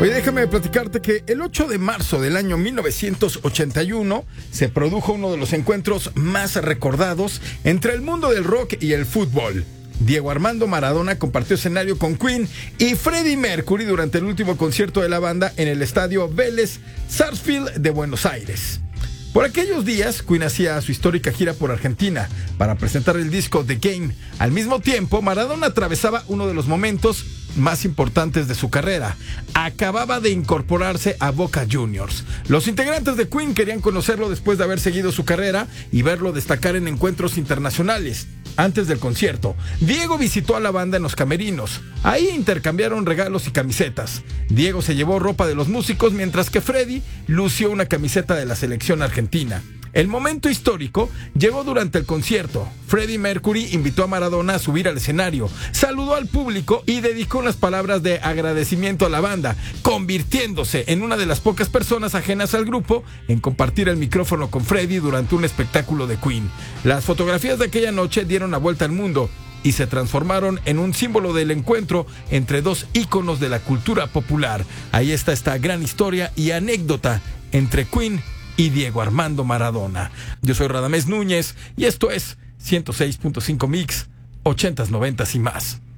Oye, déjame platicarte que el 8 de marzo del año 1981 se produjo uno de los encuentros más recordados entre el mundo del rock y el fútbol. Diego Armando Maradona compartió escenario con Queen y Freddie Mercury durante el último concierto de la banda en el estadio Vélez Sarsfield de Buenos Aires. Por aquellos días, Queen hacía su histórica gira por Argentina para presentar el disco The Game. Al mismo tiempo, Maradona atravesaba uno de los momentos más importantes de su carrera. Acababa de incorporarse a Boca Juniors. Los integrantes de Queen querían conocerlo después de haber seguido su carrera y verlo destacar en encuentros internacionales. Antes del concierto, Diego visitó a la banda en los camerinos. Ahí intercambiaron regalos y camisetas. Diego se llevó ropa de los músicos, mientras que Freddie lució una camiseta de la selección argentina. El momento histórico llegó durante el concierto. Freddie Mercury invitó a Maradona a subir al escenario, saludó al público y dedicó unas palabras de agradecimiento a la banda, convirtiéndose en una de las pocas personas ajenas al grupo en compartir el micrófono con Freddie durante un espectáculo de Queen. Las fotografías de aquella noche dieron la vuelta al mundo y se transformaron en un símbolo del encuentro entre dos íconos de la cultura popular. Ahí está esta gran historia y anécdota entre Queen y Diego Armando Maradona. Yo soy Radamés Núñez y esto es 106.5 Mix, 80s, 90s y más.